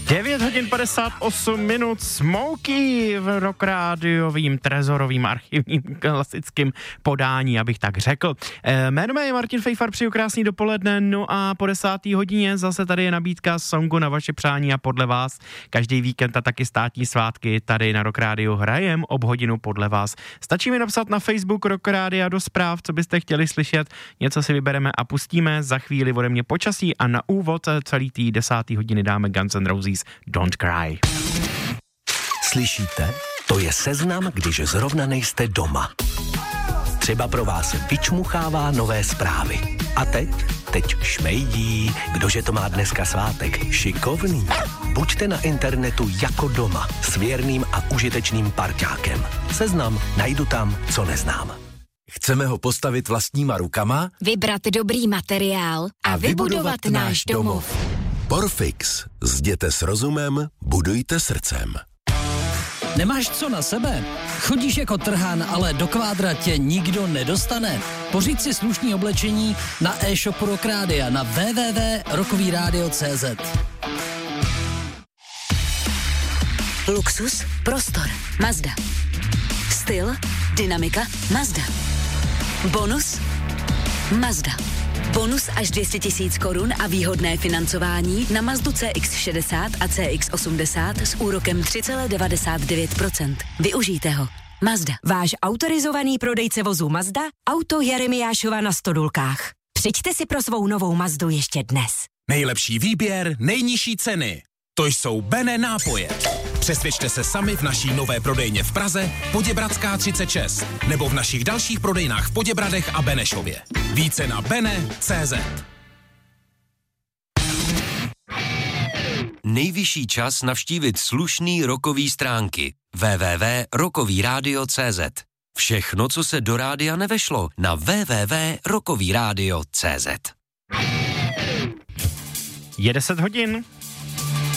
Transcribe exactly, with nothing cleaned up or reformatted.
devět hodin padesát osm minut, Smokey v Rock Rádiovým trezorovým archivním klasickým podání, abych tak řekl. E, jméno mé je Martin Fejfar, přeju krásný dopoledne, no a po desáté hodině zase tady je nabídka songu na vaše přání a podle vás. Každý víkend a taky státní svátky tady na Rock Rádiu hrajem ob hodinu podle vás. Stačí mi napsat na Facebook Rock Rádia do zpráv, co byste chtěli slyšet, něco si vybereme a pustíme, za chvíli ode mě počasí a na úvod celý tý desátý hodiny dáme Guns N' Roses Don't Cry. Slyšíte? To je seznam, když zrovna nejste doma. Třeba pro vás vyčmuchává nové zprávy. A teď? Teď šmejdí. Kdože to má dneska svátek? Šikovný. Buďte na internetu jako doma s věrným a užitečným parťákem. Seznam najdu tam, co neznám. Chceme ho postavit vlastníma rukama? Vybrat dobrý materiál a, a vybudovat, vybudovat náš domov. Porfix. Zděte s rozumem, budujte srdcem. Nemáš co na sebe? Chodíš jako trhan, ale do kvádra tě nikdo nedostane. Pořiď si slušný oblečení na e-shopu Rock Rádia na w w w tečka rockový rádio tečka c z. Luxus, prostor, Mazda. Styl, dynamika, Mazda. Bonus, Mazda. Bonus až dvě stě tisíc korun a výhodné financování na Mazdu C X šedesát a C X osmdesát s úrokem tři celá devadesát devět procent. Využijte ho. Mazda. Váš autorizovaný prodejce vozů Mazda, Auto Jeremiášova na Stodulkách. Přijďte si pro svou novou Mazdu ještě dnes. Nejlepší výběr, nejnižší ceny. To jsou Bene nápoje. Přesvědčte se sami v naší nové prodejně v Praze, Poděbradská třicet šest, nebo v našich dalších prodejnách v Poděbradech a Benešově. Více na bene tečka cé zet. Nejvyšší čas navštívit slušný rockový stránky w w w tečka rockový rádio tečka cé zet. Všechno, co se do rádia nevešlo, na w w w tečka rockový rádio tečka cé zet. Je deset hodin,